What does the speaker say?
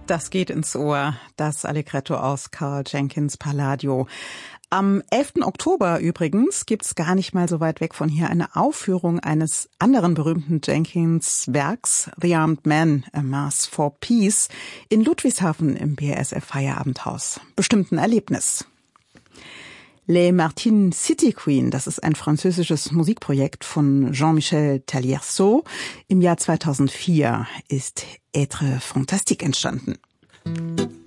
Das geht ins Ohr, das Allegretto aus Carl Jenkins Palladio. Am 11. Oktober übrigens gibt's gar nicht mal so weit weg von hier eine Aufführung eines anderen berühmten Jenkins-Werks, The Armed Man, A Mass for Peace, in Ludwigshafen im BASF Feierabendhaus. Bestimmt ein Erlebnis. Les Martines City Queen, das ist ein französisches Musikprojekt von Jean-Michel Talierceau. Im Jahr 2004 ist Être Fantastique entstanden.